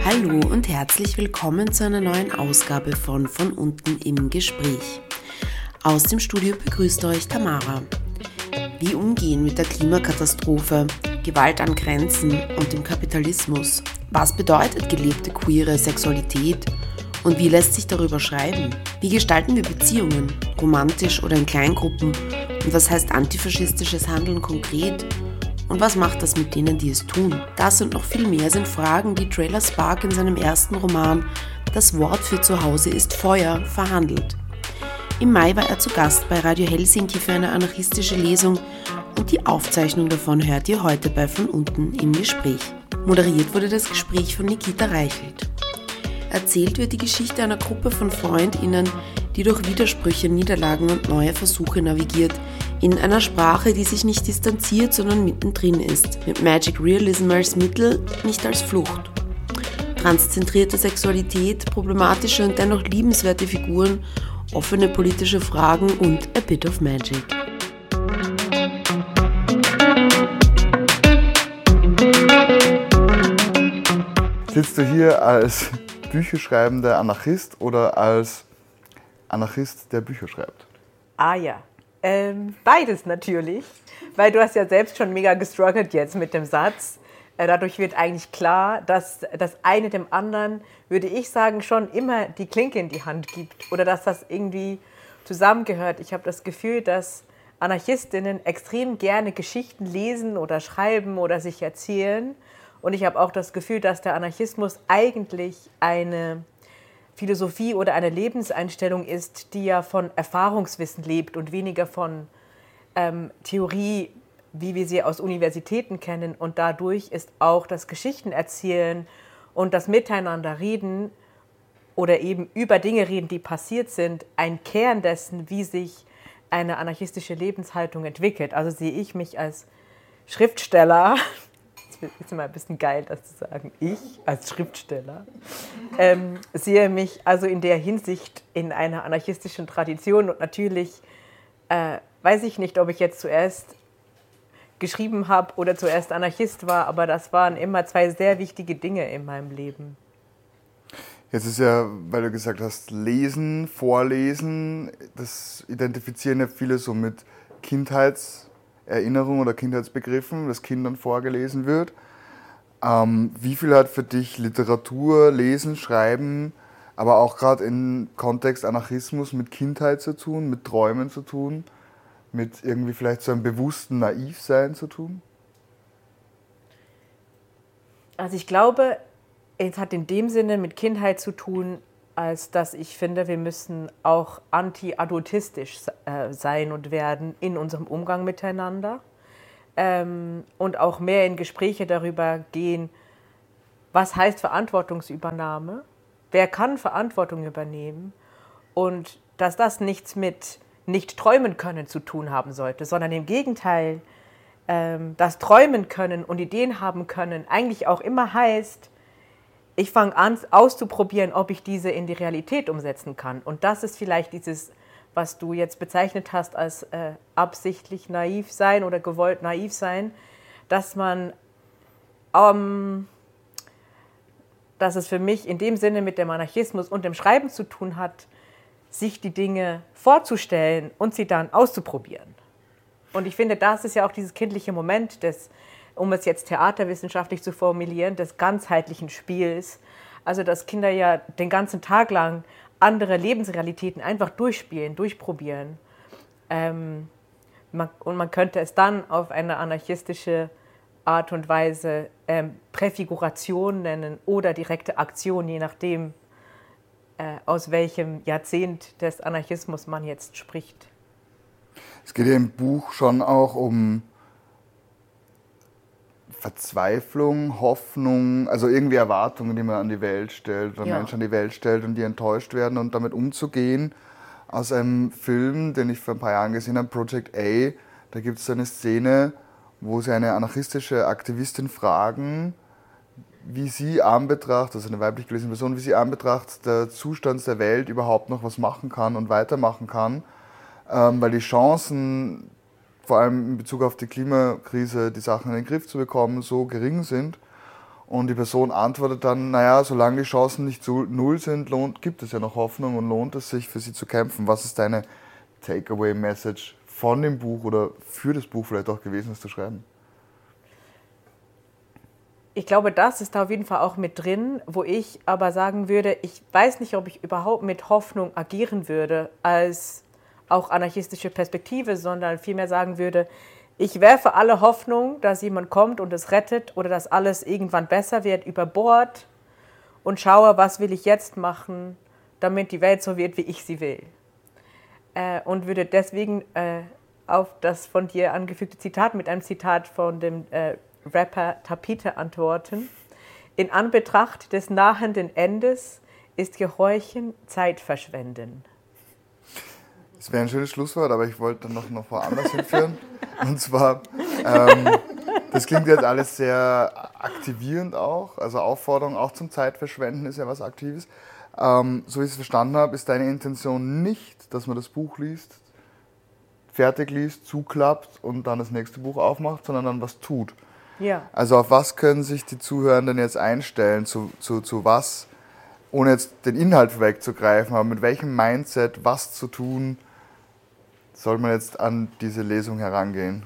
Hallo und herzlich willkommen zu einer neuen Ausgabe von unten im Gespräch. Aus dem Studio begrüßt euch Tamara. Wie umgehen mit der Klimakatastrophe, Gewalt an Grenzen und dem Kapitalismus? Was bedeutet gelebte queere Sexualität? Und wie lässt sich darüber schreiben? Wie gestalten wir Beziehungen, romantisch oder in Kleingruppen? Und was heißt antifaschistisches Handeln konkret? Und was macht das mit denen, die es tun? Das und noch viel mehr sind Fragen, die Trailer Spark in seinem ersten Roman Das Wort für Zuhause ist Feuer verhandelt. Im Mai war er zu Gast bei Radio Helsinki für eine anarchistische Lesung und die Aufzeichnung davon hört ihr heute bei Von unten im Gespräch. Moderiert wurde das Gespräch von Nikita Reichelt. Erzählt wird die Geschichte einer Gruppe von FreundInnen, die durch Widersprüche, Niederlagen und neue Versuche navigiert, in einer Sprache, die sich nicht distanziert, sondern mittendrin ist, mit Magic Realism als Mittel, nicht als Flucht. Transzentrierte Sexualität, problematische und dennoch liebenswerte Figuren, offene politische Fragen und a bit of magic. Sitzt du hier als bücherschreibender Anarchist oder als Anarchist, der Bücher schreibt? Ah ja, beides natürlich, weil du hast ja selbst schon mega gestruggelt jetzt mit dem Satz. Dadurch wird eigentlich klar, dass das eine dem anderen, würde ich sagen, schon immer die Klinke in die Hand gibt oder dass das irgendwie zusammengehört. Ich habe das Gefühl, dass Anarchistinnen extrem gerne Geschichten lesen oder schreiben oder sich erzählen. Und ich habe auch das Gefühl, dass der Anarchismus eigentlich eine Philosophie oder eine Lebenseinstellung ist, die ja von Erfahrungswissen lebt und weniger von Theorie, wie wir sie aus Universitäten kennen. Und dadurch ist auch das Geschichtenerzählen und das Miteinanderreden oder eben über Dinge reden, die passiert sind, ein Kern dessen, wie sich eine anarchistische Lebenshaltung entwickelt. Also sehe ich mich als Schriftsteller, ist immer ein bisschen geil, das zu sagen, ich als Schriftsteller, sehe mich also in der Hinsicht in einer anarchistischen Tradition und natürlich weiß ich nicht, ob ich jetzt zuerst geschrieben habe oder zuerst Anarchist war, aber das waren immer zwei sehr wichtige Dinge in meinem Leben. Jetzt ist ja, weil du gesagt hast, Lesen, Vorlesen, das identifizieren ja viele so mit Kindheitserinnerung oder Kindheitsbegriffen, das Kindern vorgelesen wird. Wie viel hat für dich Literatur, Lesen, Schreiben, aber auch gerade im Kontext Anarchismus mit Kindheit zu tun, mit Träumen zu tun, mit irgendwie vielleicht so einem bewussten Naivsein zu tun? Also ich glaube, es hat in dem Sinne mit Kindheit zu tun, als dass ich finde, wir müssen auch anti-adultistisch sein und werden in unserem Umgang miteinander und auch mehr in Gespräche darüber gehen, was heißt Verantwortungsübernahme, wer kann Verantwortung übernehmen und dass das nichts mit nicht träumen können zu tun haben sollte, sondern im Gegenteil, das Träumen können und Ideen haben können eigentlich auch immer heißt, ich fange an auszuprobieren, ob ich diese in die Realität umsetzen kann. Und das ist vielleicht dieses, was du jetzt bezeichnet hast als absichtlich naiv sein oder gewollt naiv sein, dass man, dass es für mich in dem Sinne mit dem Anarchismus und dem Schreiben zu tun hat, sich die Dinge vorzustellen und sie dann auszuprobieren. Und ich finde, das ist ja auch dieses kindliche Moment des, um es jetzt theaterwissenschaftlich zu formulieren, des ganzheitlichen Spiels. Also dass Kinder ja den ganzen Tag lang andere Lebensrealitäten einfach durchspielen, durchprobieren. Und man könnte es dann auf eine anarchistische Art und Weise Präfiguration nennen oder direkte Aktion, je nachdem, aus welchem Jahrzehnt des Anarchismus man jetzt spricht. Es geht ja im Buch schon auch um Verzweiflung, Hoffnung, also irgendwie Erwartungen, die man an die Welt stellt oder Menschen an die Welt stellt und die enttäuscht werden und damit umzugehen. Aus einem Film, den ich vor ein paar Jahren gesehen habe, Project A, da gibt es so eine Szene, wo sie eine anarchistische Aktivistin fragen, wie sie anbetracht, also eine weiblich gelesene Person, wie sie anbetracht der Zustand der Welt überhaupt noch was machen kann und weitermachen kann, weil die Chancen, vor allem in Bezug auf die Klimakrise, die Sachen in den Griff zu bekommen, so gering sind. Und die Person antwortet dann, naja, solange die Chancen nicht zu null sind, gibt es ja noch Hoffnung und lohnt es sich, für sie zu kämpfen. Was ist deine Takeaway-Message von dem Buch oder für das Buch vielleicht auch gewesen, das zu schreiben? Ich glaube, das ist da auf jeden Fall auch mit drin, wo ich aber sagen würde, ich weiß nicht, ob ich überhaupt mit Hoffnung agieren würde, als auch anarchistische Perspektive, sondern vielmehr sagen würde, ich werfe alle Hoffnung, dass jemand kommt und es rettet oder dass alles irgendwann besser wird, über Bord und schaue, was will ich jetzt machen, damit die Welt so wird, wie ich sie will. Und würde deswegen auf das von dir angefügte Zitat mit einem Zitat von dem Rapper Tapete antworten. In Anbetracht des nahenden Endes ist Gehorchen Zeit verschwenden. Das wäre ein schönes Schlusswort, aber ich wollte dann noch woanders hinführen. Und zwar, das klingt jetzt alles sehr aktivierend auch, also Aufforderung auch zum Zeitverschwenden ist ja was Aktives. So wie ich es verstanden habe, ist deine Intention nicht, dass man das Buch liest, fertig liest, zuklappt und dann das nächste Buch aufmacht, sondern dann was tut. Ja. Also auf was können sich die Zuhörenden jetzt einstellen, zu was, ohne jetzt den Inhalt wegzugreifen, aber mit welchem Mindset, was zu tun, soll man jetzt an diese Lesung herangehen?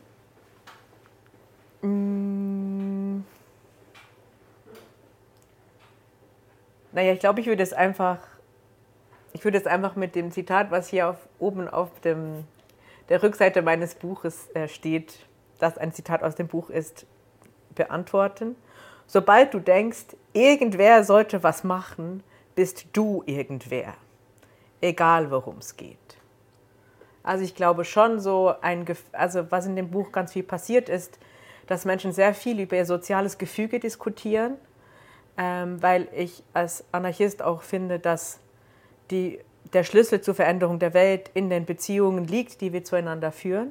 Naja, ich glaube, ich würde es einfach mit dem Zitat, was hier oben auf der Rückseite meines Buches steht, das ein Zitat aus dem Buch ist, beantworten. Sobald du denkst, irgendwer sollte was machen, bist du irgendwer. Egal, worum es geht. Also ich glaube schon was in dem Buch ganz viel passiert ist, dass Menschen sehr viel über ihr soziales Gefüge diskutieren, weil ich als Anarchist auch finde, dass der Schlüssel zur Veränderung der Welt in den Beziehungen liegt, die wir zueinander führen.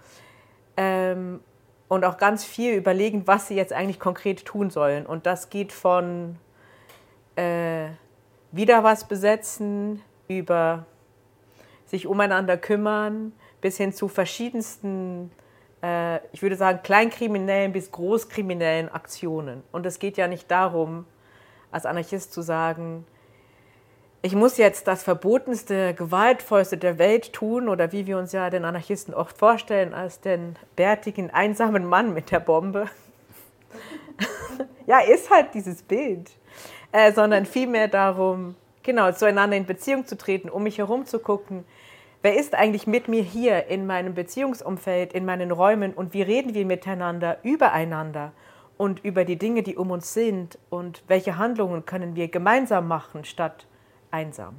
Und auch ganz viel überlegen, was sie jetzt eigentlich konkret tun sollen. Und das geht von wieder was besetzen, über sich umeinander kümmern, bis hin zu verschiedensten, ich würde sagen, kleinkriminellen bis großkriminellen Aktionen. Und es geht ja nicht darum, als Anarchist zu sagen, ich muss jetzt das verbotenste, gewaltvollste der Welt tun oder wie wir uns ja den Anarchisten oft vorstellen, als den bärtigen, einsamen Mann mit der Bombe. Ja, ist halt dieses Bild. Sondern vielmehr darum, genau, zueinander in Beziehung zu treten, um mich herum zu gucken, wer ist eigentlich mit mir hier in meinem Beziehungsumfeld, in meinen Räumen und wie reden wir miteinander, übereinander und über die Dinge, die um uns sind und welche Handlungen können wir gemeinsam machen, statt einsam.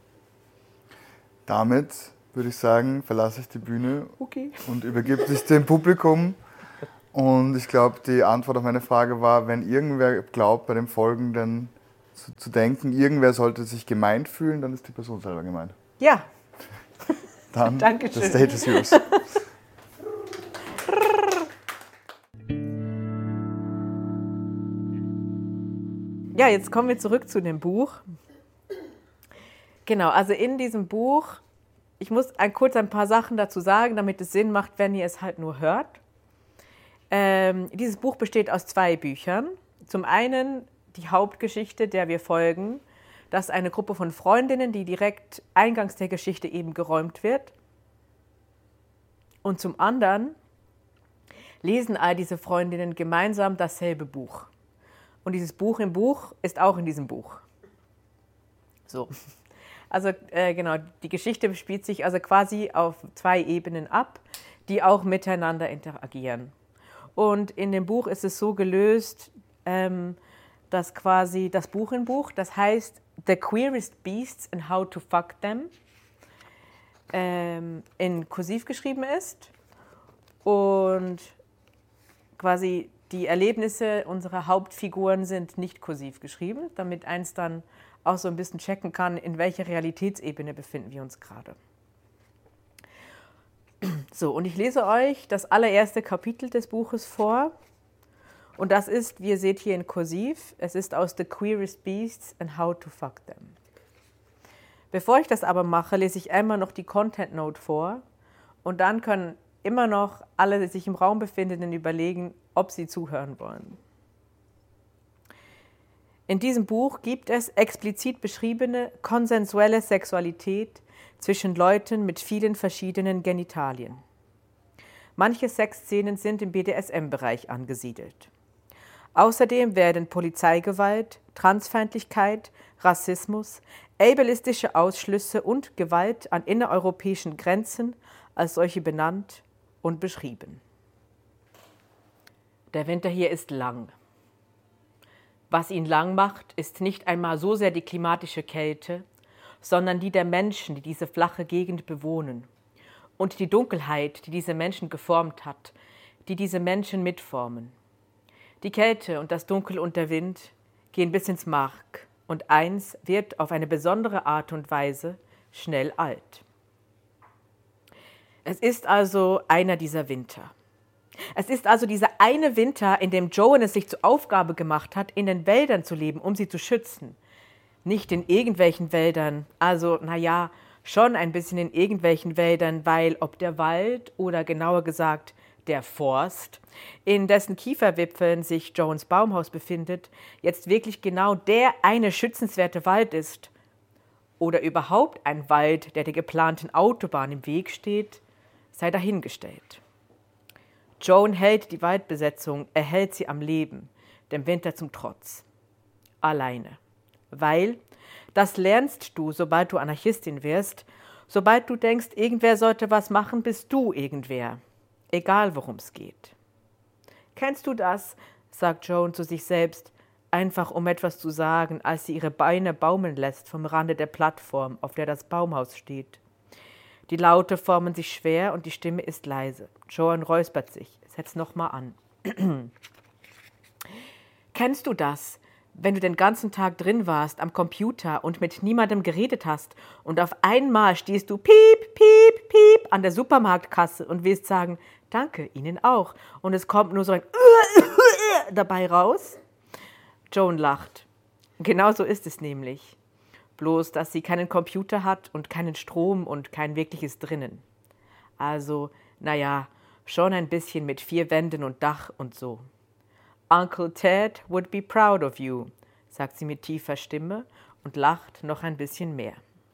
Damit würde ich sagen, verlasse ich die Bühne und übergebe dich dem Publikum. Und ich glaube, die Antwort auf meine Frage war, wenn irgendwer glaubt, bei dem Folgenden zu denken, irgendwer sollte sich gemeint fühlen, dann ist die Person selber gemeint. Ja. Dann, Dankeschön. The stage is yours. Ja, jetzt kommen wir zurück zu dem Buch. Genau, also in diesem Buch, ich muss kurz ein paar Sachen dazu sagen, damit es Sinn macht, wenn ihr es halt nur hört. Dieses Buch besteht aus 2 Büchern. Zum einen die Hauptgeschichte, der wir folgen. Das ist eine Gruppe von Freundinnen, die direkt eingangs der Geschichte eben geräumt wird. Und zum anderen lesen all diese Freundinnen gemeinsam dasselbe Buch. Und dieses Buch im Buch ist auch in diesem Buch. So. Also genau, die Geschichte spielt sich also quasi auf 2 Ebenen ab, die auch miteinander interagieren. Und in dem Buch ist es so gelöst, dass quasi das Buch im Buch, das heißt The Queerest Beasts and How to Fuck Them, in Kursiv geschrieben ist und quasi die Erlebnisse unserer Hauptfiguren sind nicht kursiv geschrieben, damit eins dann auch so ein bisschen checken kann, in welcher Realitätsebene befinden wir uns gerade. So, und ich lese euch das allererste Kapitel des Buches vor. Und das ist, wie ihr seht hier in Kursiv, es ist aus The Queerest Beasts and How to Fuck Them. Bevor ich das aber mache, lese ich einmal noch die Content Note vor und dann können immer noch alle, die sich im Raum befindenden, überlegen, ob sie zuhören wollen. In diesem Buch gibt es explizit beschriebene konsensuelle Sexualität zwischen Leuten mit vielen verschiedenen Genitalien. Manche Sexszenen sind im BDSM-Bereich angesiedelt. Außerdem werden Polizeigewalt, Transfeindlichkeit, Rassismus, ableistische Ausschlüsse und Gewalt an innereuropäischen Grenzen als solche benannt und beschrieben. Der Winter hier ist lang. Was ihn lang macht, ist nicht einmal so sehr die klimatische Kälte, sondern die der Menschen, die diese flache Gegend bewohnen, und die Dunkelheit, die diese Menschen geformt hat, die diese Menschen mitformen. Die Kälte und das Dunkel und der Wind gehen bis ins Mark, und eins wird auf eine besondere Art und Weise schnell alt. Es ist also einer dieser Winter. Es ist also dieser eine Winter, in dem Joan es sich zur Aufgabe gemacht hat, in den Wäldern zu leben, um sie zu schützen. Nicht in irgendwelchen Wäldern, also schon ein bisschen in irgendwelchen Wäldern, weil ob der Wald oder genauer gesagt der Forst, in dessen Kieferwipfeln sich Joans Baumhaus befindet, jetzt wirklich genau der eine schützenswerte Wald ist oder überhaupt ein Wald, der geplanten Autobahn im Weg steht, sei dahingestellt. Joan hält die Waldbesetzung, erhält sie am Leben, dem Winter zum Trotz. Alleine. Weil, das lernst du, sobald du Anarchistin wirst, sobald du denkst, irgendwer sollte was machen, bist du irgendwer. Egal, worum es geht. Kennst du das, sagt Joan zu sich selbst, einfach um etwas zu sagen, als sie ihre Beine baumeln lässt vom Rande der Plattform, auf der das Baumhaus steht. Die Laute formen sich schwer und die Stimme ist leise. Joan räuspert sich, setzt nochmal an. Kennst du das, wenn du den ganzen Tag drin warst am Computer und mit niemandem geredet hast und auf einmal stehst du piep, piep, piep an der Supermarktkasse und willst sagen, danke, Ihnen auch. Und es kommt nur so ein dabei raus? Joan lacht. Genau so ist es nämlich. Bloß, dass sie keinen Computer hat und keinen Strom und kein wirkliches Drinnen. Also, schon ein bisschen mit 4 Wänden und Dach und so. Uncle Ted would be proud of you, sagt sie mit tiefer Stimme und lacht noch ein bisschen mehr.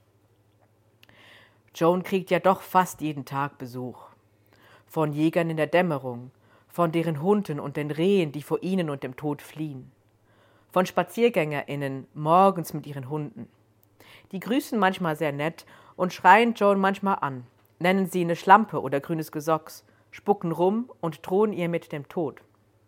Joan kriegt ja doch fast jeden Tag Besuch. Von Jägern in der Dämmerung, von deren Hunden und den Rehen, die vor ihnen und dem Tod fliehen. Von SpaziergängerInnen morgens mit ihren Hunden. Die grüßen manchmal sehr nett und schreien Joan manchmal an, nennen sie eine Schlampe oder grünes Gesocks, spucken rum und drohen ihr mit dem Tod.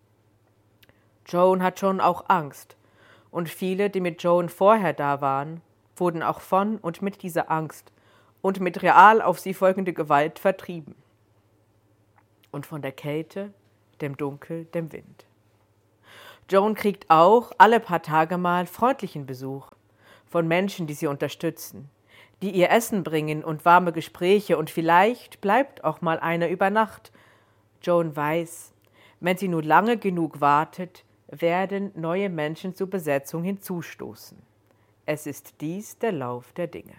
Joan hat schon auch Angst und viele, die mit Joan vorher da waren, wurden auch von und mit dieser Angst und mit real auf sie folgende Gewalt vertrieben. Und von der Kälte, dem Dunkel, dem Wind. Joan kriegt auch alle paar Tage mal freundlichen Besuch von Menschen, die sie unterstützen, die ihr Essen bringen und warme Gespräche und vielleicht bleibt auch mal einer über Nacht. Joan weiß, wenn sie nur lange genug wartet, werden neue Menschen zur Besetzung hinzustoßen. Es ist dies der Lauf der Dinge.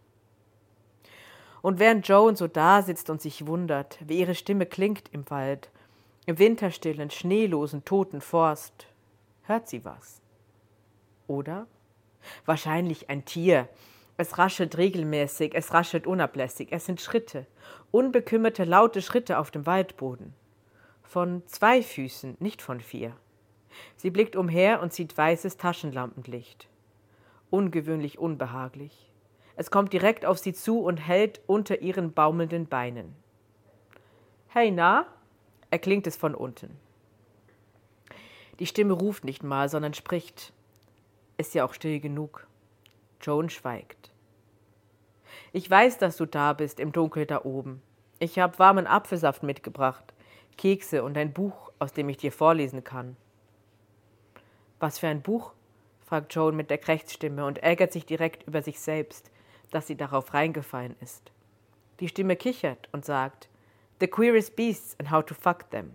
Und während Joan so da sitzt und sich wundert, wie ihre Stimme klingt im Wald, im winterstillen, schneelosen, toten Forst, hört sie was. Oder? Wahrscheinlich ein Tier. Es raschelt regelmäßig, es raschelt unablässig. Es sind Schritte, unbekümmerte, laute Schritte auf dem Waldboden. Von 2 Füßen, nicht von 4. Sie blickt umher und sieht weißes Taschenlampenlicht. Ungewöhnlich unbehaglich. Es kommt direkt auf sie zu und hält unter ihren baumelnden Beinen. »Hey, na?« erklingt es von unten. Die Stimme ruft nicht mal, sondern spricht. Ist ja auch still genug. Joan schweigt. »Ich weiß, dass du da bist, im Dunkel da oben. Ich habe warmen Apfelsaft mitgebracht, Kekse und ein Buch, aus dem ich dir vorlesen kann.« »Was für ein Buch?« fragt Joan mit der Krächzstimme und ärgert sich direkt über sich selbst, dass sie darauf reingefallen ist. Die Stimme kichert und sagt, »The Queerest Beasts and How to Fuck Them.«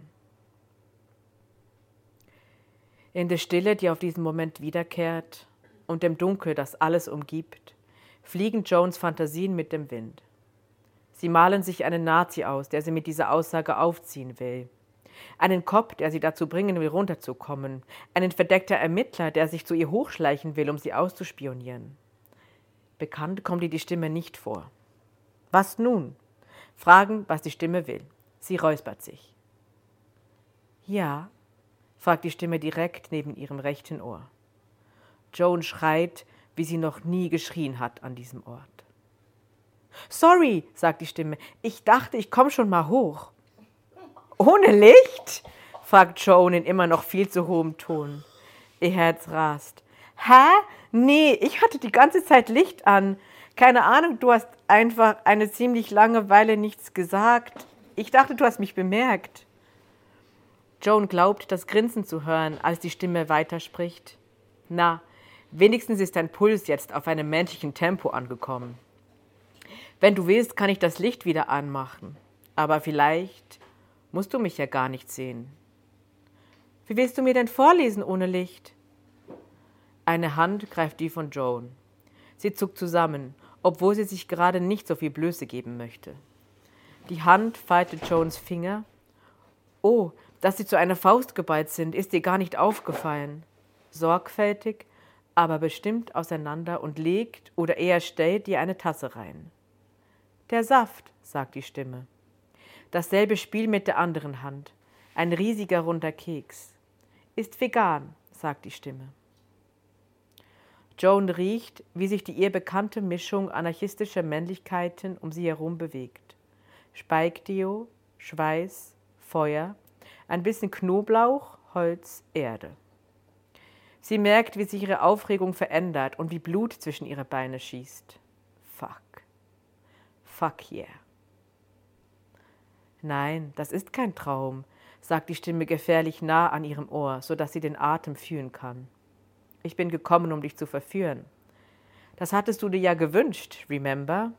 In der Stille, die auf diesen Moment wiederkehrt, und dem Dunkel, das alles umgibt, fliegen Joans Fantasien mit dem Wind. Sie malen sich einen Nazi aus, der sie mit dieser Aussage aufziehen will. Einen Cop, der sie dazu bringen will, runterzukommen. Einen verdeckter Ermittler, der sich zu ihr hochschleichen will, um sie auszuspionieren. Bekannt kommt ihr die Stimme nicht vor. Was nun? Fragen, was die Stimme will. Sie räuspert sich. Ja, fragt die Stimme direkt neben ihrem rechten Ohr. Joan schreit, wie sie noch nie geschrien hat an diesem Ort. Sorry, sagt die Stimme, ich dachte, ich komme schon mal hoch. Ohne Licht? Fragt Joan in immer noch viel zu hohem Ton. Ihr Herz rast. Hä? Nee, ich hatte die ganze Zeit Licht an. Keine Ahnung, du hast einfach eine ziemlich lange Weile nichts gesagt. Ich dachte, du hast mich bemerkt. Joan glaubt, das Grinsen zu hören, als die Stimme weiterspricht. Na, wenigstens ist dein Puls jetzt auf einem menschlichen Tempo angekommen. Wenn du willst, kann ich das Licht wieder anmachen. Aber vielleicht musst du mich ja gar nicht sehen. Wie willst du mir denn vorlesen ohne Licht? Eine Hand greift die von Joan. Sie zuckt zusammen, obwohl sie sich gerade nicht so viel Blöße geben möchte. Die Hand faltet Joans Finger. Oh, dass sie zu einer Faust geballt sind, ist ihr gar nicht aufgefallen. Sorgfältig, aber bestimmt auseinander und legt oder eher stellt ihr eine Tasse rein. Der Saft, sagt die Stimme. Dasselbe Spiel mit der anderen Hand. Ein riesiger runder Keks. Ist vegan, sagt die Stimme. Joan riecht, wie sich die ihr bekannte Mischung anarchistischer Männlichkeiten um sie herum bewegt. Speikdeo, Schweiß, Feuer, ein bisschen Knoblauch, Holz, Erde. Sie merkt, wie sich ihre Aufregung verändert und wie Blut zwischen ihre Beine schießt. Fuck. Fuck yeah. Nein, das ist kein Traum, sagt die Stimme gefährlich nah an ihrem Ohr, sodass sie den Atem fühlen kann. Ich bin gekommen, um dich zu verführen. Das hattest du dir ja gewünscht, remember?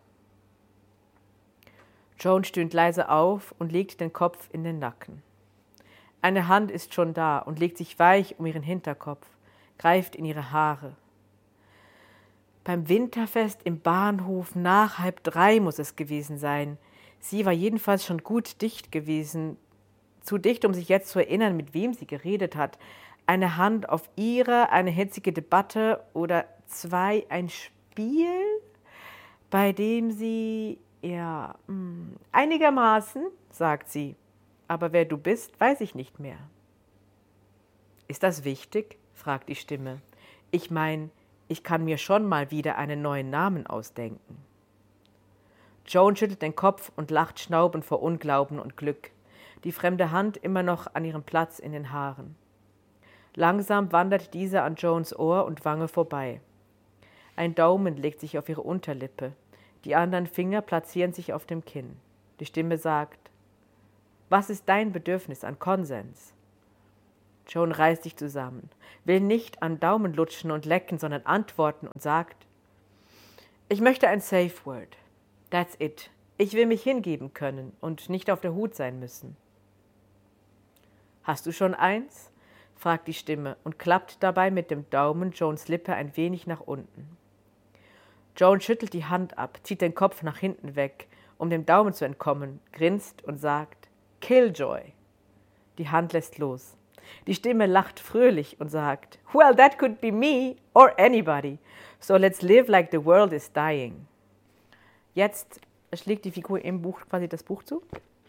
Joan stöhnt leise auf und legt den Kopf in den Nacken. Eine Hand ist schon da und legt sich weich um ihren Hinterkopf, greift in ihre Haare. Beim Winterfest im Bahnhof nach 2:30 muss es gewesen sein. Sie war jedenfalls schon gut dicht gewesen, zu dicht, um sich jetzt zu erinnern, mit wem sie geredet hat. Eine Hand auf ihre, eine hitzige Debatte oder zwei, ein Spiel, bei dem sie, ja, einigermaßen, sagt sie. Aber wer du bist, weiß ich nicht mehr. Ist das wichtig? Fragt die Stimme. Ich meine, ich kann mir schon mal wieder einen neuen Namen ausdenken. Joan schüttelt den Kopf und lacht schnaubend vor Unglauben und Glück, die fremde Hand immer noch an ihrem Platz in den Haaren. Langsam wandert diese an Joans Ohr und Wange vorbei. Ein Daumen legt sich auf ihre Unterlippe, die anderen Finger platzieren sich auf dem Kinn. Die Stimme sagt: Was ist dein Bedürfnis an Konsens? Joan reißt sich zusammen, will nicht an Daumen lutschen und lecken, sondern antworten und sagt: Ich möchte ein Safe Word. That's it. Ich will mich hingeben können und nicht auf der Hut sein müssen. Hast du schon eins? Fragt die Stimme und klappt dabei mit dem Daumen Joans Lippe ein wenig nach unten. Joan schüttelt die Hand ab, zieht den Kopf nach hinten weg, um dem Daumen zu entkommen, grinst und sagt: Killjoy. Die Hand lässt los. Die Stimme lacht fröhlich und sagt: Well, that could be me or anybody. So let's live like the world is dying. Jetzt schlägt die Figur im Buch quasi das Buch zu.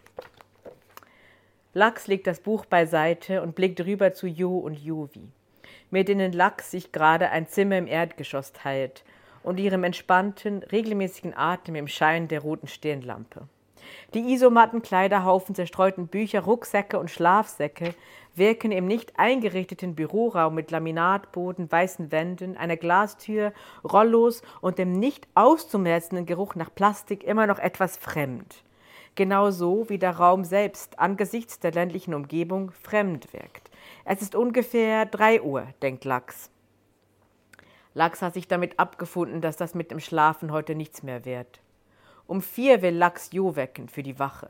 Lux legt das Buch beiseite und blickt rüber zu Jo und Jovi, mit denen Lux sich gerade ein Zimmer im Erdgeschoss teilt und ihrem entspannten, regelmäßigen Atem im Schein der roten Stirnlampe. Die isomatten Kleiderhaufen, zerstreuten Bücher, Rucksäcke und Schlafsäcke wirken im nicht eingerichteten Büroraum mit Laminatboden, weißen Wänden, einer Glastür, Rollos und dem nicht auszumerzenden Geruch nach Plastik immer noch etwas fremd. Genauso wie der Raum selbst angesichts der ländlichen Umgebung fremd wirkt. Es ist ungefähr 3 Uhr, denkt Lux. Lux hat sich damit abgefunden, dass das mit dem Schlafen heute nichts mehr wird. Um 4 will Lux Jo wecken für die Wache.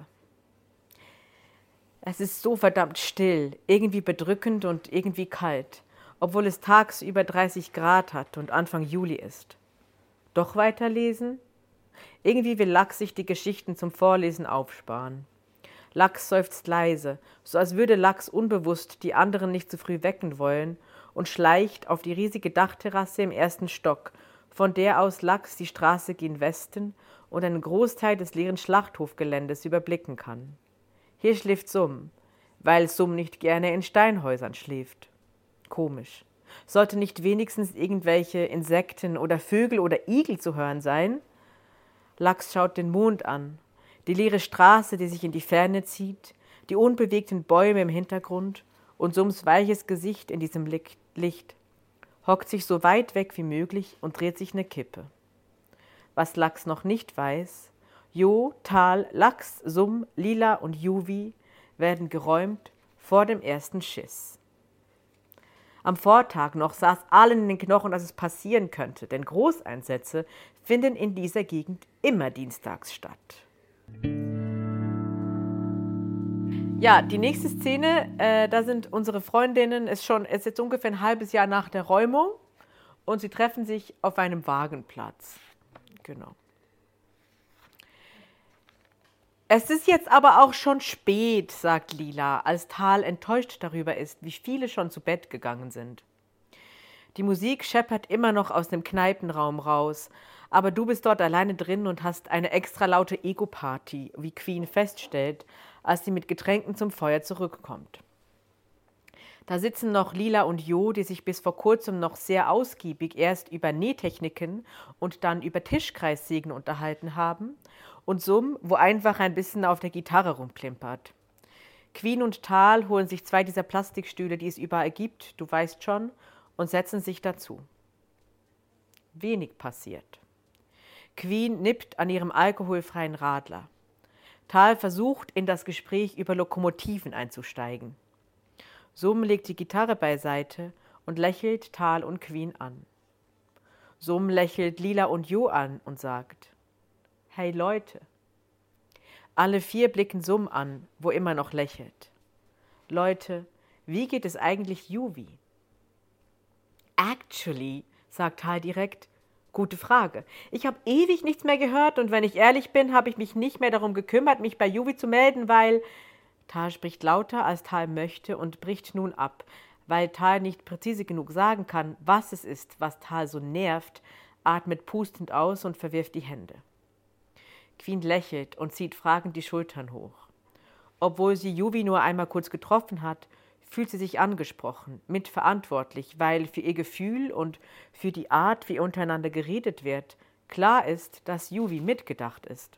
Es ist so verdammt still, irgendwie bedrückend und irgendwie kalt, obwohl es tagsüber 30 Grad hat und Anfang Juli ist. Doch weiterlesen? Irgendwie will Lux sich die Geschichten zum Vorlesen aufsparen. Lachs seufzt leise, so als würde Lachs unbewusst die anderen nicht zu früh wecken wollen und schleicht auf die riesige Dachterrasse im 1. Stock, von der aus Lachs die Straße gen Westen und einen Großteil des leeren Schlachthofgeländes überblicken kann. Hier schläft Summ, weil Summ nicht gerne in Steinhäusern schläft. Komisch. Sollte nicht wenigstens irgendwelche Insekten oder Vögel oder Igel zu hören sein? Lachs schaut den Mond an, die leere Straße, die sich in die Ferne zieht, die unbewegten Bäume im Hintergrund und Summs weiches Gesicht in diesem Licht, hockt sich so weit weg wie möglich und dreht sich eine Kippe. Was Lachs noch nicht weiß: Jo, Tal, Lachs, Summ, Lila und Juvi werden geräumt vor dem ersten Schiss. Am Vortag noch saß allen in den Knochen, dass es passieren könnte, denn Großeinsätze finden in dieser Gegend immer dienstags statt. Ja, die nächste Szene, da sind unsere Freundinnen, es ist jetzt ungefähr ein halbes Jahr nach der Räumung und sie treffen sich auf einem Wagenplatz. Genau. Es ist jetzt aber auch schon spät, sagt Lila, als Tal enttäuscht darüber ist, wie viele schon zu Bett gegangen sind. Die Musik scheppert immer noch aus dem Kneipenraum raus, aber du bist dort alleine drin und hast eine extra laute Ego-Party, wie Queen feststellt, als sie mit Getränken zum Feuer zurückkommt. Da sitzen noch Lila und Jo, die sich bis vor kurzem noch sehr ausgiebig erst über Nähtechniken und dann über Tischkreissägen unterhalten haben, und Summ, wo einfach ein bisschen auf der Gitarre rumklimpert. Queen und Tal holen sich 2 dieser Plastikstühle, die es überall gibt, du weißt schon, und setzen sich dazu. Wenig passiert. Queen nippt an ihrem alkoholfreien Radler. Tal versucht, in das Gespräch über Lokomotiven einzusteigen. Summ legt die Gitarre beiseite und lächelt Tal und Queen an. Summ lächelt Lila und Jo an und sagt: Hey Leute. Alle 4 blicken Summ an, wo immer noch lächelt. Leute, wie geht es eigentlich Juvi? Actually, sagt Tal direkt, gute Frage. Ich habe ewig nichts mehr gehört und wenn ich ehrlich bin, habe ich mich nicht mehr darum gekümmert, mich bei Juvi zu melden, weil... Tal spricht lauter, als Tal möchte und bricht nun ab, weil Tal nicht präzise genug sagen kann, was es ist, was Tal so nervt, atmet pustend aus und verwirft die Hände. Queen lächelt und zieht fragend die Schultern hoch. Obwohl sie Juvi nur einmal kurz getroffen hat, fühlt sie sich angesprochen, mitverantwortlich, weil für ihr Gefühl und für die Art, wie untereinander geredet wird, klar ist, dass Juvi mitgedacht ist.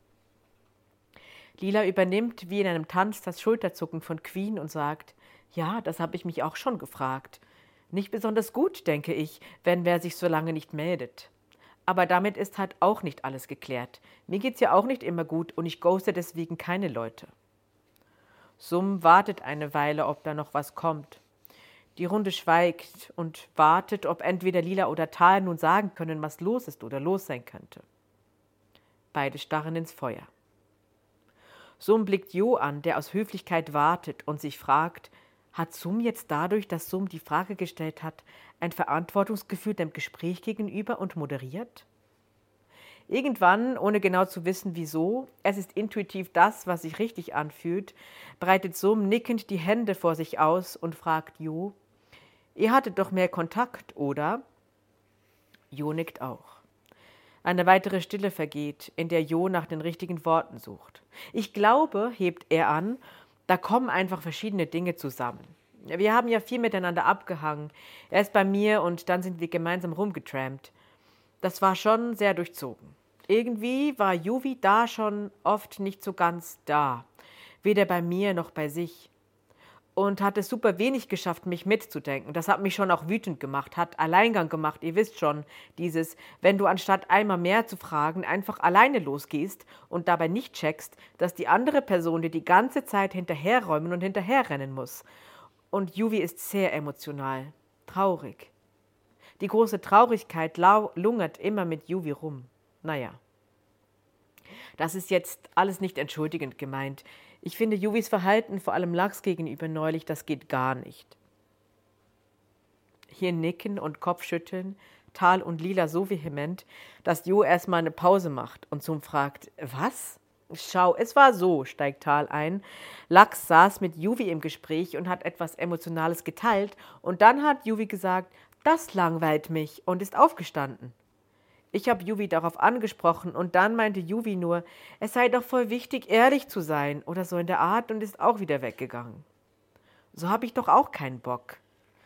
Lila übernimmt wie in einem Tanz das Schulterzucken von Queen und sagt: Ja, das habe ich mich auch schon gefragt. Nicht besonders gut, denke ich, wenn wer sich so lange nicht meldet. Aber damit ist halt auch nicht alles geklärt. Mir geht's ja auch nicht immer gut und ich ghoste deswegen keine Leute. Summ wartet eine Weile, ob da noch was kommt. Die Runde schweigt und wartet, ob entweder Lila oder Tal nun sagen können, was los ist oder los sein könnte. Beide starren ins Feuer. Summ blickt Jo an, der aus Höflichkeit wartet und sich fragt, hat Summ jetzt dadurch, dass Summ die Frage gestellt hat, ein Verantwortungsgefühl dem Gespräch gegenüber und moderiert? Irgendwann, ohne genau zu wissen wieso, es ist intuitiv das, was sich richtig anfühlt, breitet Summ nickend die Hände vor sich aus und fragt Jo: Ihr hattet doch mehr Kontakt, oder? Jo nickt auch. Eine weitere Stille vergeht, in der Jo nach den richtigen Worten sucht. Ich glaube, hebt er an, da kommen einfach verschiedene Dinge zusammen. Wir haben ja viel miteinander abgehangen. Er ist bei mir und dann sind wir gemeinsam rumgetrampt. Das war schon sehr durchzogen. Irgendwie war Juvi da schon oft nicht so ganz da. Weder bei mir noch bei sich. Und hat es super wenig geschafft, mich mitzudenken. Das hat mich schon auch wütend gemacht, hat Alleingang gemacht. Ihr wisst schon, dieses, wenn du anstatt einmal mehr zu fragen, einfach alleine losgehst und dabei nicht checkst, dass die andere Person dir die ganze Zeit hinterherräumen und hinterherrennen muss. Und Juvi ist sehr emotional, traurig. Die große Traurigkeit lungert immer mit Juvi rum. Naja, das ist jetzt alles nicht entschuldigend gemeint. Ich finde Juvis Verhalten, vor allem Lachs gegenüber neulich, das geht gar nicht. Hier nicken und Kopfschütteln, Tal und Lila so vehement, dass Jo erstmal eine Pause macht und Summ fragt, was? Schau, es war so, steigt Tal ein. Lachs saß mit Juvi im Gespräch und hat etwas Emotionales geteilt. Und dann hat Juvi gesagt, das langweilt mich und ist aufgestanden. Ich habe Juvi darauf angesprochen und dann meinte Juvi nur, es sei doch voll wichtig, ehrlich zu sein oder so in der Art und ist auch wieder weggegangen. So habe ich doch auch keinen Bock.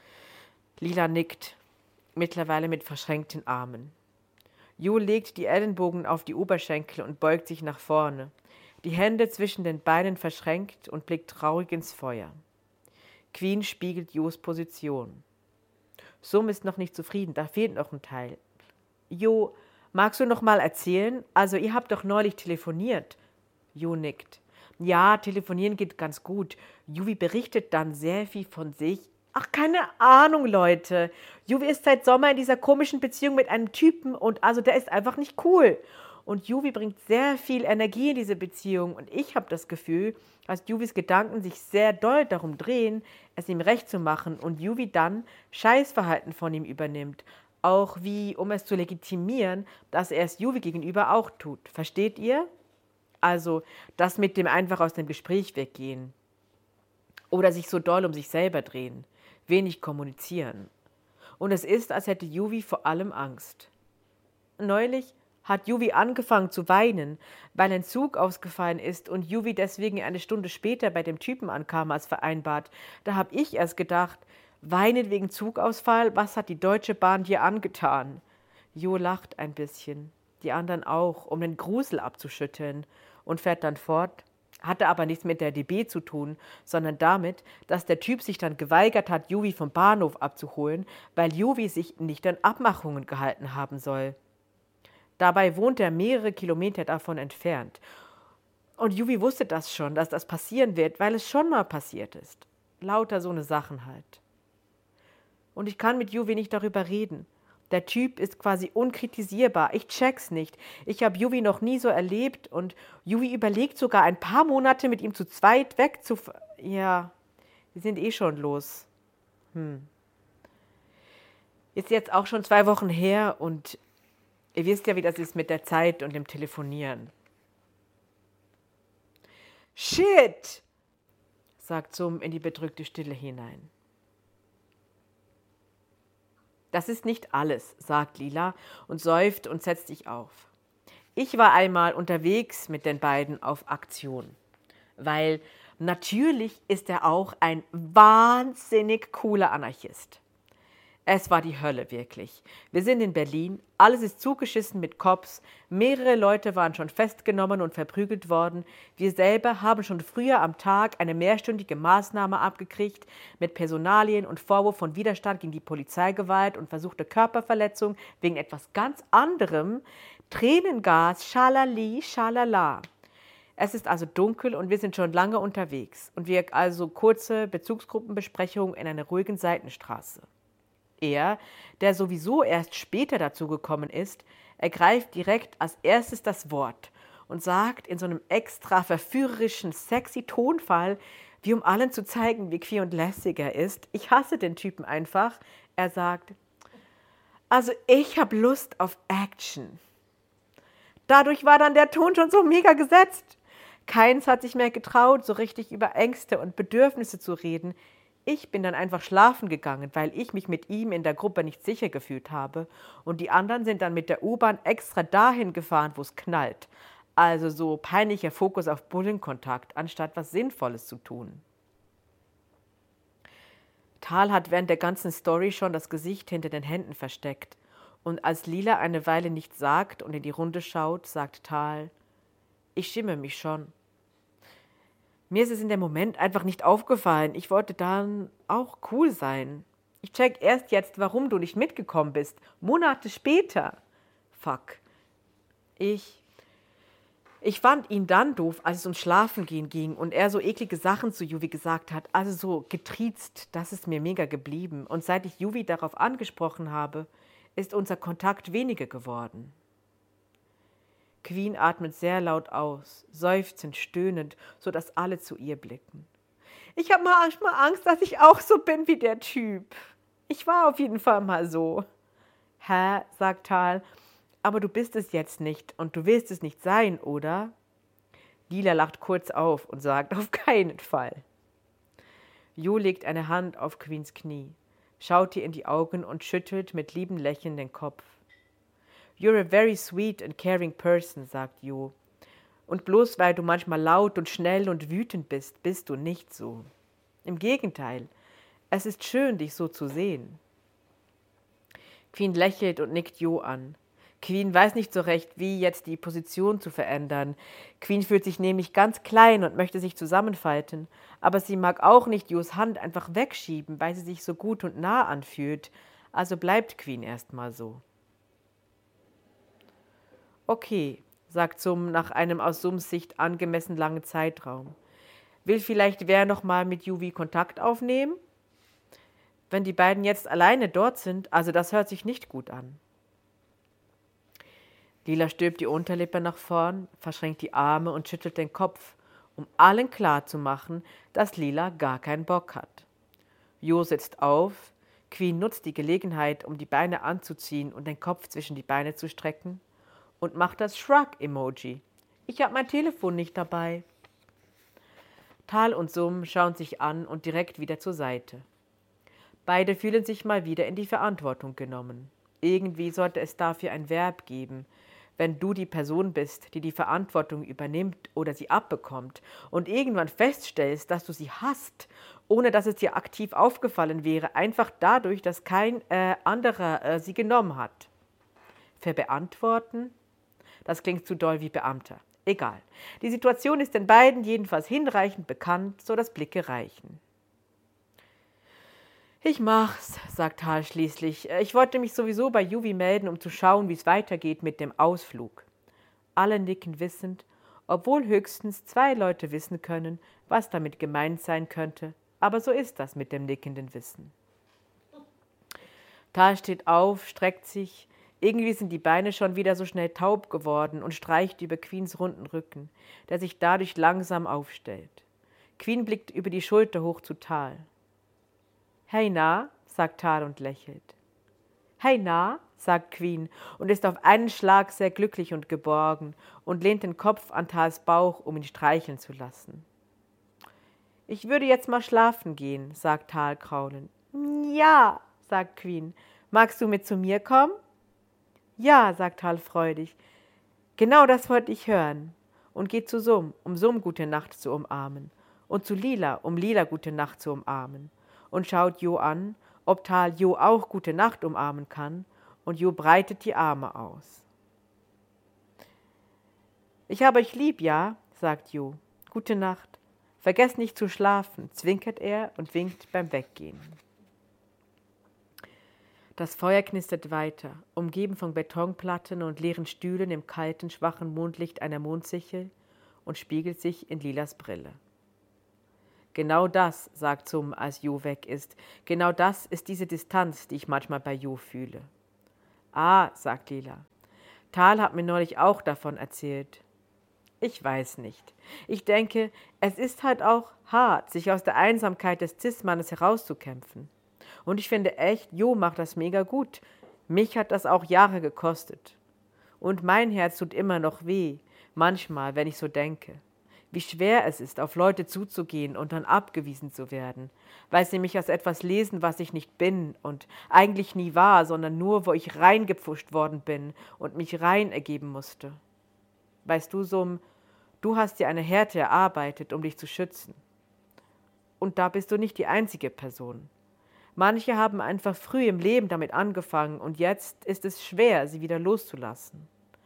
Lila nickt, mittlerweile mit verschränkten Armen. Jo legt die Ellenbogen auf die Oberschenkel und beugt sich nach vorne, die Hände zwischen den Beinen verschränkt und blickt traurig ins Feuer. Queen spiegelt Jos Position. Sum ist noch nicht zufrieden, da fehlt noch ein Teil. Jo, magst du noch mal erzählen? Also, ihr habt doch neulich telefoniert. Jo nickt. Ja, telefonieren geht ganz gut. Juvi berichtet dann sehr viel von sich. Ach, keine Ahnung, Leute. Juvi ist seit Sommer in dieser komischen Beziehung mit einem Typen und also der ist einfach nicht cool. Und Juvi bringt sehr viel Energie in diese Beziehung und ich habe das Gefühl, dass Juvis Gedanken sich sehr doll darum drehen, es ihm recht zu machen und Juvi dann Scheißverhalten von ihm übernimmt. Auch wie, um es zu legitimieren, dass er es Juvi gegenüber auch tut. Versteht ihr? Also das mit dem einfach aus dem Gespräch weggehen. Oder sich so doll um sich selber drehen. Wenig kommunizieren. Und es ist, als hätte Juvi vor allem Angst. Neulich hat Juvi angefangen zu weinen, weil ein Zug ausgefallen ist und Juvi deswegen eine Stunde später bei dem Typen ankam als vereinbart. Da habe ich erst gedacht, weinen wegen Zugausfall, was hat die Deutsche Bahn dir angetan? Jo lacht ein bisschen, die anderen auch, um den Grusel abzuschütteln und fährt dann fort. Hatte aber nichts mit der DB zu tun, sondern damit, dass der Typ sich dann geweigert hat, Juvi vom Bahnhof abzuholen, weil Juvi sich nicht an Abmachungen gehalten haben soll. Dabei wohnt er mehrere Kilometer davon entfernt. Und Juvi wusste das schon, dass das passieren wird, weil es schon mal passiert ist. Lauter so eine Sachen halt. Und ich kann mit Juvi nicht darüber reden. Der Typ ist quasi unkritisierbar. Ich check's nicht. Ich habe Juvi noch nie so erlebt und Juvi überlegt sogar ein paar Monate mit ihm zu zweit wegzufahren. Ja, wir sind eh schon los. Ist jetzt auch schon 2 Wochen her und ihr wisst ja, wie das ist mit der Zeit und dem Telefonieren. Shit, sagt Sum in die bedrückte Stille hinein. Das ist nicht alles, sagt Lila und seufzt und setzt sich auf. Ich war einmal unterwegs mit den beiden auf Aktion, weil natürlich ist er auch ein wahnsinnig cooler Anarchist. Es war die Hölle, wirklich. Wir sind in Berlin, alles ist zugeschissen mit Cops, mehrere Leute waren schon festgenommen und verprügelt worden. Wir selber haben schon früher am Tag eine mehrstündige Maßnahme abgekriegt mit Personalien und Vorwurf von Widerstand gegen die Polizeigewalt und versuchte Körperverletzung wegen etwas ganz anderem. Tränengas, schalali, schalala. Es ist also dunkel und wir sind schon lange unterwegs und wir also kurze Bezugsgruppenbesprechungen in einer ruhigen Seitenstraße. Er, der sowieso erst später dazugekommen ist, ergreift direkt als erstes das Wort und sagt in so einem extra verführerischen, sexy Tonfall, wie um allen zu zeigen, wie queer und lässig er ist. Ich hasse den Typen einfach. Er sagt, also ich habe Lust auf Action. Dadurch war dann der Ton schon so mega gesetzt. Keins hat sich mehr getraut, so richtig über Ängste und Bedürfnisse zu reden. Ich bin dann einfach schlafen gegangen, weil ich mich mit ihm in der Gruppe nicht sicher gefühlt habe. Und die anderen sind dann mit der U-Bahn extra dahin gefahren, wo es knallt. Also so peinlicher Fokus auf Bullenkontakt, anstatt was Sinnvolles zu tun. Tal hat während der ganzen Story schon das Gesicht hinter den Händen versteckt. Und als Lila eine Weile nichts sagt und in die Runde schaut, sagt Tal, ich schäme mich schon. Mir ist es in dem Moment einfach nicht aufgefallen. Ich wollte dann auch cool sein. Ich check erst jetzt, warum du nicht mitgekommen bist. Monate später. Fuck. Ich fand ihn dann doof, als es ums Schlafengehen ging und er so eklige Sachen zu Juvi gesagt hat. Also so getriezt, das ist mir mega geblieben. Und seit ich Juvi darauf angesprochen habe, ist unser Kontakt weniger geworden. Queen atmet sehr laut aus, seufzend, stöhnend, sodass alle zu ihr blicken. Ich habe manchmal Angst, dass ich auch so bin wie der Typ. Ich war auf jeden Fall mal so. Hä, sagt Tal, aber du bist es jetzt nicht und du willst es nicht sein, oder? Lila lacht kurz auf und sagt, auf keinen Fall. Jo legt eine Hand auf Queens Knie, schaut ihr in die Augen und schüttelt mit liebem Lächeln den Kopf. You're a very sweet and caring person, sagt Jo. Und bloß weil du manchmal laut und schnell und wütend bist, bist du nicht so. Im Gegenteil, es ist schön, dich so zu sehen. Queen lächelt und nickt Jo an. Queen weiß nicht so recht, wie jetzt die Position zu verändern. Queen fühlt sich nämlich ganz klein und möchte sich zusammenfalten, aber sie mag auch nicht Jos Hand einfach wegschieben, weil sie sich so gut und nah anfühlt. Also bleibt Queen erstmal so. Okay, sagt Sum nach einem aus Sums Sicht angemessen langen Zeitraum. Will vielleicht wer noch mal mit Juvi Kontakt aufnehmen? Wenn die beiden jetzt alleine dort sind, also das hört sich nicht gut an. Lila stülpt die Unterlippe nach vorn, verschränkt die Arme und schüttelt den Kopf, um allen klarzumachen, dass Lila gar keinen Bock hat. Jo sitzt auf, Queen nutzt die Gelegenheit, um die Beine anzuziehen und den Kopf zwischen die Beine zu strecken und macht das Shrug-Emoji. Ich habe mein Telefon nicht dabei. Tal und Sum schauen sich an und direkt wieder zur Seite. Beide fühlen sich mal wieder in die Verantwortung genommen. Irgendwie sollte es dafür ein Verb geben, wenn du die Person bist, die die Verantwortung übernimmt oder sie abbekommt und irgendwann feststellst, dass du sie hasst, ohne dass es dir aktiv aufgefallen wäre, einfach dadurch, dass kein anderer sie genommen hat. Verbeantworten? Das klingt zu doll wie Beamter. Egal. Die Situation ist den beiden jedenfalls hinreichend bekannt, so dass Blicke reichen. Ich mach's, sagt Tal schließlich. Ich wollte mich sowieso bei Juvi melden, um zu schauen, wie es weitergeht mit dem Ausflug. Alle nicken wissend, obwohl höchstens 2 Leute wissen können, was damit gemeint sein könnte. Aber so ist das mit dem nickenden Wissen. Tal steht auf, streckt sich. Irgendwie sind die Beine schon wieder so schnell taub geworden und streicht über Queens runden Rücken, der sich dadurch langsam aufstellt. Queen blickt über die Schulter hoch zu Tal. Hey na, sagt Tal und lächelt. Hey na, sagt Queen und ist auf einen Schlag sehr glücklich und geborgen und lehnt den Kopf an Tals Bauch, um ihn streicheln zu lassen. Ich würde jetzt mal schlafen gehen, sagt Tal kraulend. Ja, sagt Queen. Magst du mit zu mir kommen? Ja, sagt Tal freudig. Genau das wollte ich hören. Und geht zu Sum, um Sum gute Nacht zu umarmen. Und zu Lila, um Lila gute Nacht zu umarmen. Und schaut Jo an, ob Tal Jo auch gute Nacht umarmen kann. Und Jo breitet die Arme aus. Ich habe euch lieb, ja, sagt Jo. Gute Nacht. Vergesst nicht zu schlafen, zwinkert er und winkt beim Weggehen. Das Feuer knistert weiter, umgeben von Betonplatten und leeren Stühlen im kalten, schwachen Mondlicht einer Mondsichel und spiegelt sich in Lilas Brille. Genau das, sagt Sum, als Jo weg ist, genau das ist diese Distanz, die ich manchmal bei Jo fühle. Ah, sagt Lila, Tal hat mir neulich auch davon erzählt. Ich weiß nicht. Ich denke, es ist halt auch hart, sich aus der Einsamkeit des Cis-Mannes herauszukämpfen. Und ich finde echt, Jo macht das mega gut. Mich hat das auch Jahre gekostet. Und mein Herz tut immer noch weh, manchmal, wenn ich so denke. Wie schwer es ist, auf Leute zuzugehen und dann abgewiesen zu werden, weil sie mich als etwas lesen, was ich nicht bin und eigentlich nie war, sondern nur, wo ich reingepfuscht worden bin und mich rein ergeben musste. Weißt du, Sum, du hast dir eine Härte erarbeitet, um dich zu schützen. Und da bist du nicht die einzige Person. Manche haben einfach früh im Leben damit angefangen und jetzt ist es schwer, sie wieder loszulassen.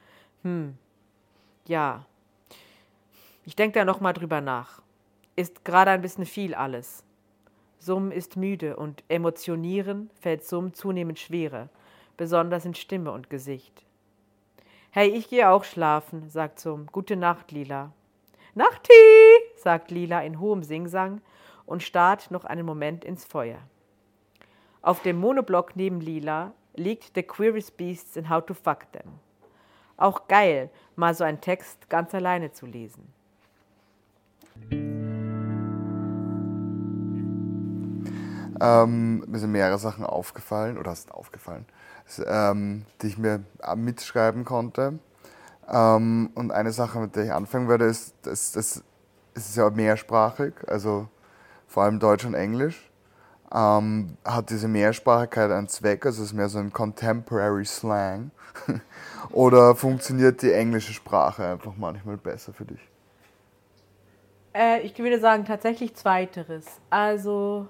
Ja. Ich denke da noch mal drüber nach. Ist gerade ein bisschen viel alles. Sum ist müde und emotionieren fällt Sum zunehmend schwerer, besonders in Stimme und Gesicht. Hey, ich gehe auch schlafen, sagt Sum. Gute Nacht, Lila. Nachti, sagt Lila in hohem Singsang und starrt noch einen Moment ins Feuer. Auf dem Monoblock neben Lila liegt The Queerest Beasts and How to Fuck Them. Auch geil, mal so einen Text ganz alleine zu lesen. Mir sind mehrere Sachen aufgefallen, die ich mir mitschreiben konnte. Und eine Sache, mit der ich anfangen werde, ist, es ist ja mehrsprachig, also vor allem Deutsch und Englisch. Hat diese Mehrsprachigkeit einen Zweck, also es ist mehr so ein Contemporary Slang? Oder funktioniert die englische Sprache einfach manchmal besser für dich? Ich würde sagen, tatsächlich Zweiteres. Also,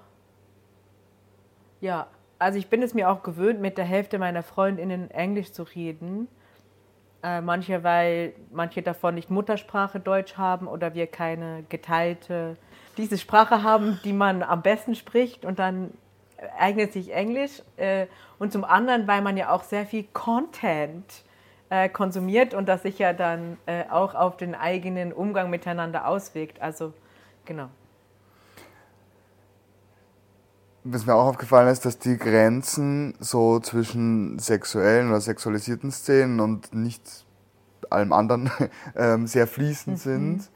ja, also ich bin es mir auch gewöhnt, mit der Hälfte meiner Freundinnen Englisch zu reden. Manche, weil manche davon nicht Muttersprache Deutsch haben oder wir keine geteilte, diese Sprache haben, die man am besten spricht und dann eignet sich Englisch. Und zum anderen, weil man ja auch sehr viel Content konsumiert und das sich ja dann auch auf den eigenen Umgang miteinander auswirkt. Also, genau. Was mir auch aufgefallen ist, dass die Grenzen so zwischen sexuellen oder sexualisierten Szenen und nicht allem anderen sehr fließend sind.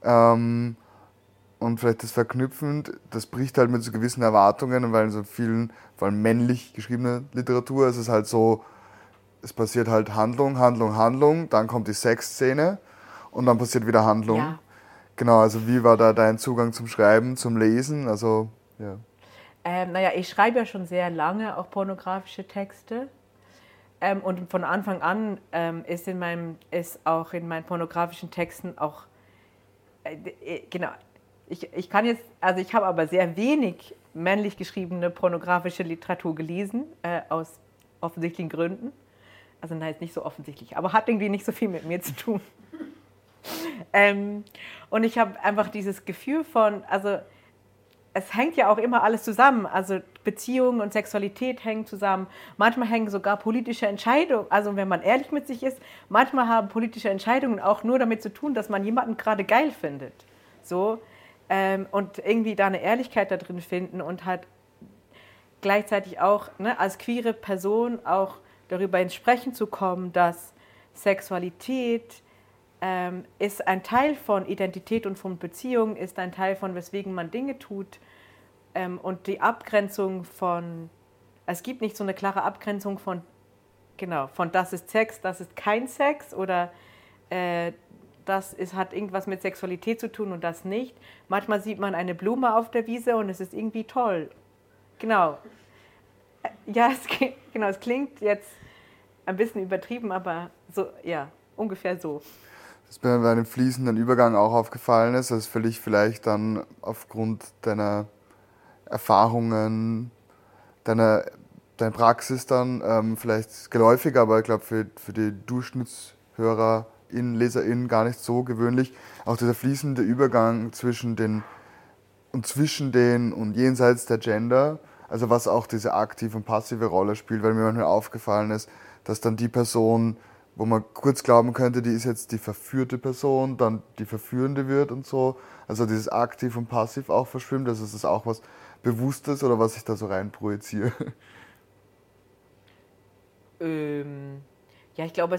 Und vielleicht das verknüpfend, das bricht halt mit so gewissen Erwartungen, weil in so vielen, vor allem männlich geschriebene Literatur, ist es halt so, es passiert halt Handlung, Handlung, Handlung, dann kommt die Sexszene und dann passiert wieder Handlung. Ja. Genau, also wie war da dein Zugang zum Schreiben, zum Lesen? Also, ja. Naja, ich schreibe ja schon sehr lange auch pornografische Texte. Und von Anfang an ist auch in meinen pornografischen Texten auch, genau, ich kann jetzt, also ich habe aber sehr wenig männlich geschriebene pornografische Literatur gelesen, aus offensichtlichen Gründen. Also nein, ist nicht so offensichtlich, aber hat irgendwie nicht so viel mit mir zu tun. Und ich habe einfach dieses Gefühl von, also es hängt ja auch immer alles zusammen, also Beziehungen und Sexualität hängen zusammen. Manchmal hängen sogar politische Entscheidungen, also wenn man ehrlich mit sich ist, manchmal haben politische Entscheidungen auch nur damit zu tun, dass man jemanden gerade geil findet. So, und irgendwie da eine Ehrlichkeit da drin finden und halt gleichzeitig auch, ne, als queere Person auch darüber ins Sprechen zu kommen, dass Sexualität ist ein Teil von Identität und von Beziehung, ist ein Teil von, weswegen man Dinge tut. Und die Abgrenzung von, es gibt nicht so eine klare Abgrenzung von, genau, von das ist Sex, das ist kein Sex oder hat irgendwas mit Sexualität zu tun und das nicht. Manchmal sieht man eine Blume auf der Wiese und es ist irgendwie toll. Genau. Ja, es klingt jetzt ein bisschen übertrieben, aber so, ja, ungefähr so. Das mir bei einem fließenden Übergang auch aufgefallen ist, dass für dich vielleicht dann aufgrund deiner Erfahrungen, deiner Praxis dann vielleicht geläufig, aber ich glaube für die DurchschnittshörerInnen, LeserInnen gar nicht so gewöhnlich, auch dieser fließende Übergang zwischen den und jenseits der Gender, also was auch diese aktive und passive Rolle spielt, weil mir manchmal aufgefallen ist, dass dann die Person, wo man kurz glauben könnte, die ist jetzt die verführte Person, dann die Verführende wird und so. Also dieses Aktiv und Passiv auch verschwimmt. Also ist das auch was Bewusstes oder was ich da so rein projiziere? Ja, ich glaube,